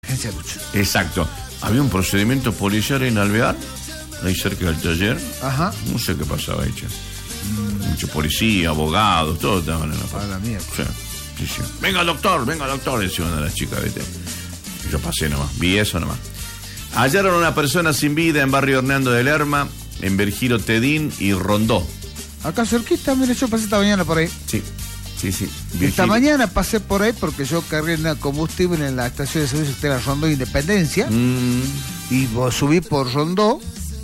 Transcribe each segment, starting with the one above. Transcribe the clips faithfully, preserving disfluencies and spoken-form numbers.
Agencia Lucho. Exacto. Había un procedimiento policial en Alvear, ahí cerca del taller. Ajá. No sé qué pasaba ahí, che. Mm. Mucho policía, abogados, todos estaban en la parte. A la mierda. Sí, sí, sí. Venga, doctor, venga, doctor, decían a las chicas, ¿viste? Y yo pasé nomás, vi eso nomás. Hallaron a una persona sin vida en barrio Hernando de Lerma, en Vergiro Tedín y Rondó. Acá cerquita, mire, yo pasé esta mañana por ahí. Sí, sí, sí. Virgil. Esta mañana pasé por ahí porque yo cargué una combustible en la estación de servicio de la Rondó Independencia. Mm. Y subí por Rondó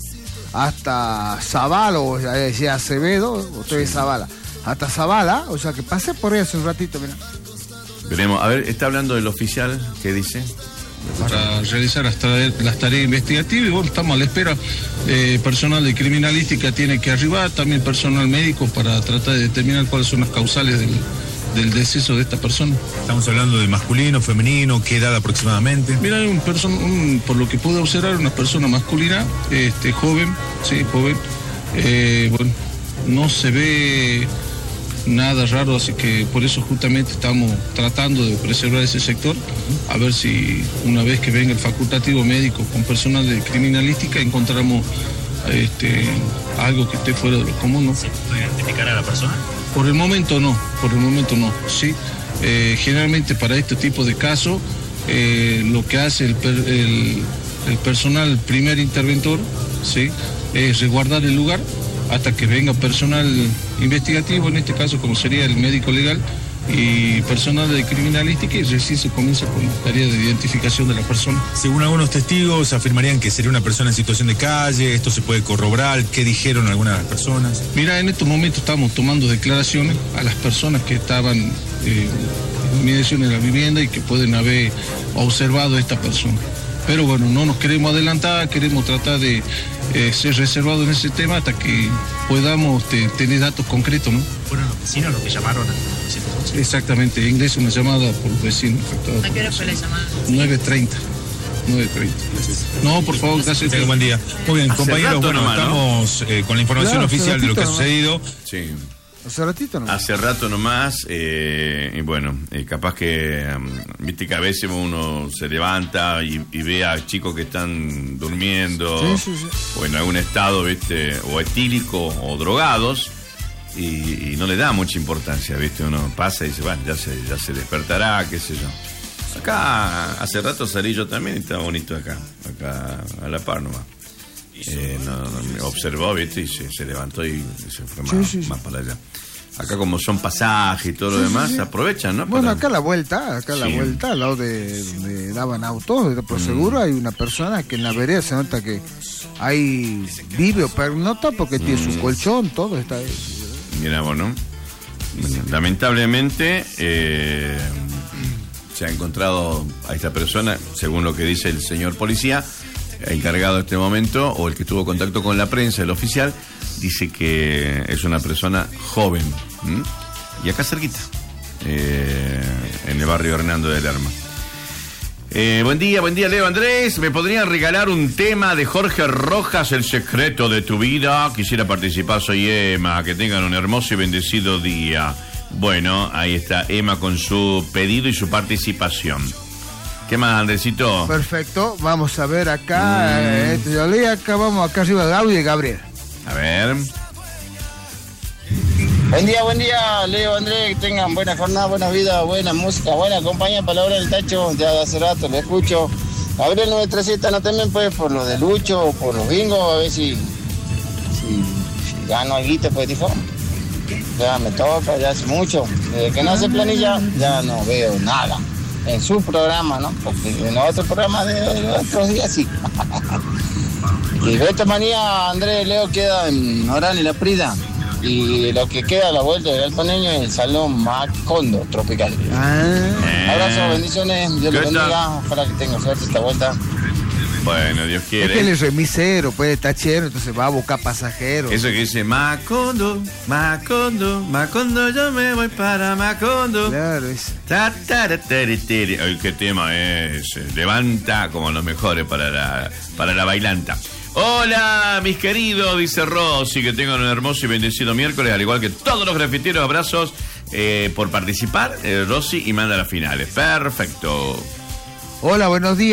hasta Zavala, o sea, decía Acevedo, o sí. Zavala. Hasta Zavala, o sea que pasé por ahí hace un ratito, mira. Veremos, a ver, está hablando del oficial, ¿qué dice? Para realizar las tareas, las tareas investigativas y bueno, estamos a la espera. Eh, personal de criminalística tiene que arribar, también personal médico para tratar de determinar cuáles son las causales del, del deceso de esta persona. Estamos hablando de masculino, femenino, ¿qué edad aproximadamente? Mira, un person, un, por lo que pude observar, una persona masculina, este, joven, sí, joven. Eh, bueno, no se ve nada raro, así que por eso justamente estamos tratando de preservar ese sector, a ver si una vez que venga el facultativo médico con personal de criminalística encontramos este, algo que esté fuera de lo común, ¿no? ¿Se puede identificar a la persona? Por el momento no, por el momento no, sí. Eh, generalmente para este tipo de casos, eh, lo que hace el, per, el, el personal primer interventor, sí, es resguardar el lugar hasta que venga personal investigativo, en este caso como sería el médico legal y personal de criminalística, y recién se comienza con la tarea de identificación de la persona. Según algunos testigos afirmarían que sería una persona en situación de calle, esto se puede corroborar, ¿qué dijeron algunas de las personas? Mira, en estos momentos estamos tomando declaraciones a las personas que estaban eh, en inmediación en la vivienda y que pueden haber observado a esta persona. Pero bueno, no nos queremos adelantar, queremos tratar de eh, ser reservados en ese tema hasta que podamos te, tener datos concretos, ¿no? ¿Fueron los vecinos los que llamaron a ciento ocho? Exactamente, ingresa una llamada por los vecinos. ¿A qué hora fue la llamada? nueve treinta. nueve treinta. No, por favor, gracias. Sí, buen día. Muy bien, hace compañeros, bueno, nomás, estamos ¿no? eh, con la información claro, oficial de lo que ha nomás. sucedido. Sí. Hace ratito nomás. Hace rato nomás, eh, y bueno, eh, capaz que, um, viste que a veces uno se levanta y, y ve a chicos que están durmiendo, sí, sí, sí. o en algún estado, viste, o etílico o drogados, y, y no le da mucha importancia, viste, uno pasa y dice, bueno, ya se, ya se despertará, qué sé yo. Acá, hace rato salí yo también y estaba bonito acá, acá a la par nomás. Eh, no, no, me observó, viste, y se, se levantó y se fue más, sí, sí, más sí. para allá. Acá como son pasajes y todo lo sí, demás, sí, sí. aprovechan, ¿no? Bueno, para... acá a la vuelta, acá a la sí. vuelta, al lado de donde daban autos, por mm. seguro hay una persona que en la vereda se nota que hay vive o pernota porque mm. tiene su colchón, todo está ahí. Mira, bueno, lamentablemente eh, se ha encontrado a esta persona, según lo que dice el señor policía, encargado en este momento, o el que tuvo contacto con la prensa, el oficial, dice que es una persona joven. ¿m? Y acá cerquita, eh, en el barrio Hernando de Lerma. Eh, buen día, buen día, Leo Andrés. ¿Me podrían regalar un tema de Jorge Rojas, El secreto de tu vida? Quisiera participar, soy Emma. Que tengan un hermoso y bendecido día. Bueno, ahí está Emma con su pedido y su participación. ¿Qué más, Andresito? Perfecto, vamos a ver acá, mm. eh, yo leí acá, vamos acá arriba de audio de Gabriel. A ver. Buen día, buen día, Leo, Andrés, que tengan buena jornada, buena vida, buena música, buena compañía para la hora del tacho, ya de hace rato lo escucho. Gabriel nueve tres siete, no temen pues por lo de Lucho o por los bingos, a ver si, si, si gano algo, pues dijo. Ya me toca, ya hace mucho, desde que no hace planilla ya no veo nada. En su programa, ¿no? Porque en otro programa de, de otros días sí. Y de esta manía, Andrés Leo queda en Orán y La Prida. Y lo que queda a la vuelta del Alpaneño es el Salón Macondo Tropical. Ah. Abrazos, bendiciones, Dios les bendiga. Ojalá que tengan suerte esta vuelta. Bueno, Dios quiere. Es que él es remisero, pues está chero, entonces va a buscar pasajeros. Eso que dice Macondo, Macondo, Macondo, yo me voy para Macondo. Claro, es. Ay, qué tema es. Levanta como los mejores para la, para la bailanta. Hola, mis queridos, dice Rosy, que tengan un hermoso y bendecido miércoles, al igual que todos los grafiteros. Abrazos eh, por participar, eh, Rosy, y manda las finales. Perfecto. Hola, buenos días.